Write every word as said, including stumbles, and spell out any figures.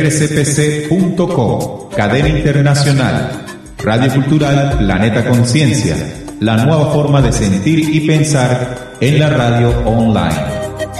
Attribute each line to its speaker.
Speaker 1: r c p c punto com, cadena internacional, Radio Cultural Planeta Conciencia, la nueva forma de sentir y pensar en la radio online.